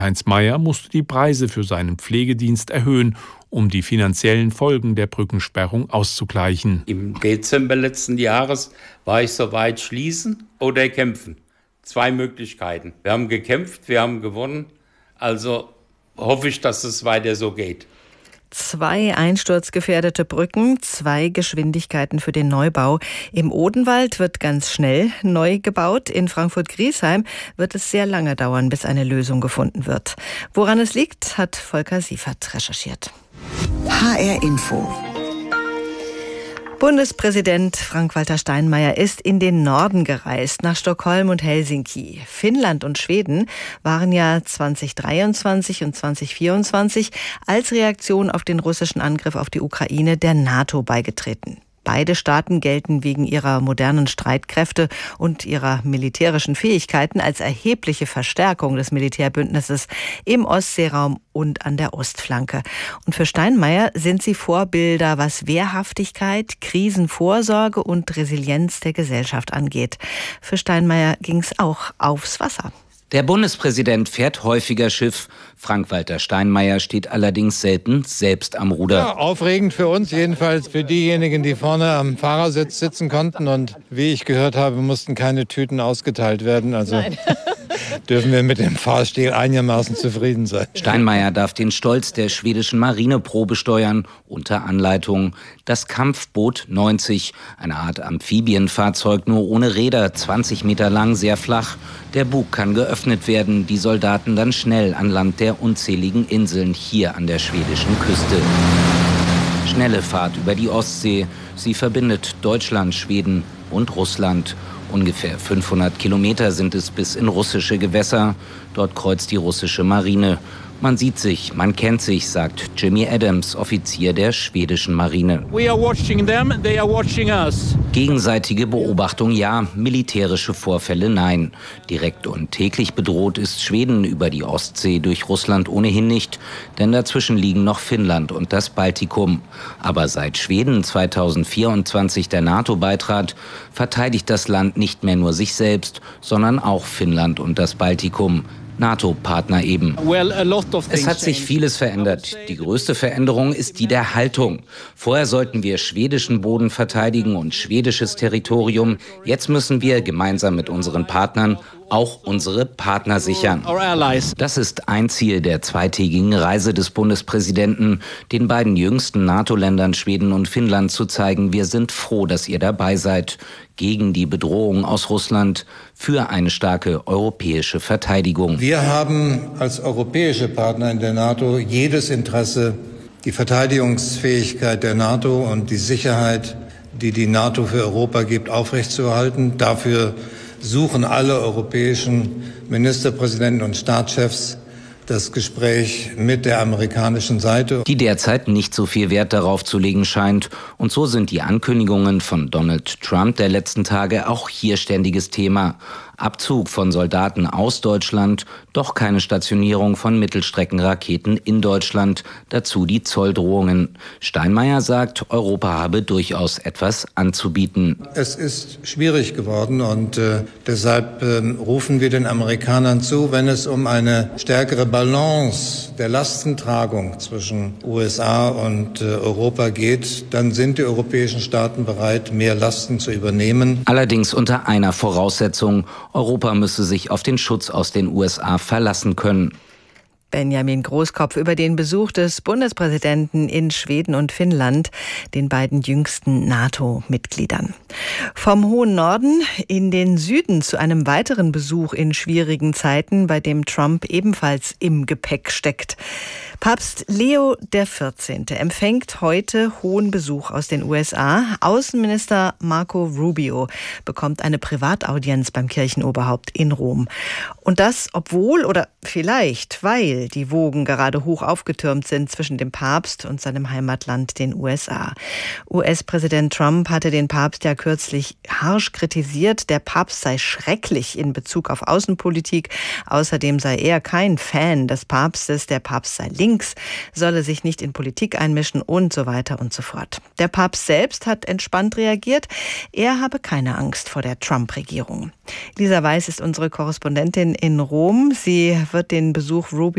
Heinz Mayer musste die Preise für seinen Pflegedienst erhöhen, um die finanziellen Folgen der Brückensperrung auszugleichen. Im Dezember letzten Jahres war ich soweit, schließen oder kämpfen. 2 Möglichkeiten. Wir haben gekämpft, wir haben gewonnen. Also hoffe ich, dass es weiter so geht. 2 einsturzgefährdete Brücken, 2 Geschwindigkeiten für den Neubau. Im Odenwald wird ganz schnell neu gebaut. In Frankfurt-Griesheim wird es sehr lange dauern, bis eine Lösung gefunden wird. Woran es liegt, hat Volker Siefert recherchiert. HR Info. Bundespräsident Frank-Walter Steinmeier ist in den Norden gereist, nach Stockholm und Helsinki. Finnland und Schweden waren ja 2023 und 2024 als Reaktion auf den russischen Angriff auf die Ukraine der NATO beigetreten. Beide Staaten gelten wegen ihrer modernen Streitkräfte und ihrer militärischen Fähigkeiten als erhebliche Verstärkung des Militärbündnisses im Ostseeraum und an der Ostflanke. Und für Steinmeier sind sie Vorbilder, was Wehrhaftigkeit, Krisenvorsorge und Resilienz der Gesellschaft angeht. Für Steinmeier ging es auch aufs Wasser. Der Bundespräsident fährt häufiger Schiff. Frank-Walter Steinmeier steht allerdings selten selbst am Ruder. Ja, aufregend für uns, jedenfalls für diejenigen, die vorne am Fahrersitz sitzen konnten. Und wie ich gehört habe, mussten keine Tüten ausgeteilt werden. Also dürfen wir mit dem Fahrstil einigermaßen zufrieden sein. Steinmeier darf den Stolz der schwedischen Marine Probe steuern, unter Anleitung. Das Kampfboot 90, eine Art Amphibienfahrzeug, nur ohne Räder, 20 Meter lang, sehr flach. Der Bug kann geöffnet werden, die Soldaten dann schnell an Land der unzähligen Inseln hier an der schwedischen Küste. Schnelle Fahrt über die Ostsee. Sie verbindet Deutschland, Schweden und Russland. Ungefähr 500 Kilometer sind es bis in russische Gewässer. Dort kreuzt die russische Marine. Man sieht sich, man kennt sich, sagt Jimmy Adams, Offizier der schwedischen Marine. We are watching them, they are watching us. Gegenseitige Beobachtung ja, militärische Vorfälle nein. Direkt und täglich bedroht ist Schweden über die Ostsee durch Russland ohnehin nicht, denn dazwischen liegen noch Finnland und das Baltikum. Aber seit Schweden 2024 der NATO beitrat, verteidigt das Land nicht mehr nur sich selbst, sondern auch Finnland und das Baltikum. NATO-Partner eben. Es hat sich vieles verändert. Die größte Veränderung ist die der Haltung. Vorher sollten wir schwedischen Boden verteidigen und schwedisches Territorium. Jetzt müssen wir gemeinsam mit unseren Partnern auch unsere Partner sichern. Das ist ein Ziel der 2-tägigen Reise des Bundespräsidenten, den beiden jüngsten NATO-Ländern Schweden und Finnland zu zeigen, wir sind froh, dass ihr dabei seid. Gegen die Bedrohung aus Russland, für eine starke europäische Verteidigung. Wir haben als europäische Partner in der NATO jedes Interesse, die Verteidigungsfähigkeit der NATO und die Sicherheit, die die NATO für Europa gibt, aufrechtzuerhalten. Dafür suchen alle europäischen Ministerpräsidenten und Staatschefs das Gespräch mit der amerikanischen Seite. Die derzeit nicht so viel Wert darauf zu legen scheint. Und so sind die Ankündigungen von Donald Trump der letzten Tage auch hier ständiges Thema. Abzug von Soldaten aus Deutschland, doch keine Stationierung von Mittelstreckenraketen in Deutschland, dazu die Zolldrohungen. Steinmeier sagt, Europa habe durchaus etwas anzubieten. Es ist schwierig geworden und deshalb rufen wir den Amerikanern zu, wenn es um eine stärkere Balance der Lastentragung zwischen USA und Europa geht, dann sind die europäischen Staaten bereit, mehr Lasten zu übernehmen. Allerdings unter einer Voraussetzung: Europa müsse sich auf den Schutz aus den USA verlassen können. Benjamin Großkopf über den Besuch des Bundespräsidenten in Schweden und Finnland, den beiden jüngsten NATO-Mitgliedern. Vom hohen Norden in den Süden zu einem weiteren Besuch in schwierigen Zeiten, bei dem Trump ebenfalls im Gepäck steckt. Papst Leo XIV. Empfängt heute hohen Besuch aus den USA. Außenminister Marco Rubio bekommt eine Privataudienz beim Kirchenoberhaupt in Rom. Und das, obwohl oder vielleicht, weil die Wogen gerade hoch aufgetürmt sind zwischen dem Papst und seinem Heimatland, den USA. US-Präsident Trump hatte den Papst ja kürzlich harsch kritisiert. Der Papst sei schrecklich in Bezug auf Außenpolitik. Außerdem sei er kein Fan des Papstes. Der Papst sei links, solle sich nicht in Politik einmischen und so weiter und so fort. Der Papst selbst hat entspannt reagiert. Er habe keine Angst vor der Trump-Regierung. Lisa Weiß ist unsere Korrespondentin in Rom. Sie wird den Besuch Rubio